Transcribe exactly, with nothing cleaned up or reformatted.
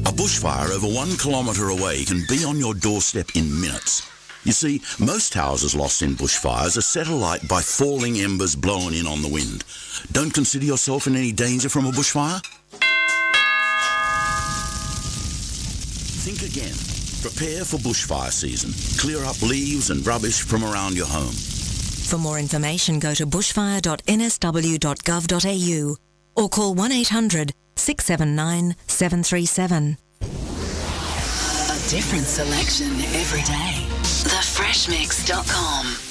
A bushfire over one kilometre away can be on your doorstep in minutes. You see, most houses lost in bushfires are set alight by falling embers blown in on the wind. Don't consider yourself in any danger from a bushfire? Think again. Prepare for bushfire season. Clear up leaves and rubbish from around your home. For more information, go to bushfire dot n s w dot gov dot a u or call one eight hundred, six seven nine, seven three seven. A different selection every day. the fresh mix dot com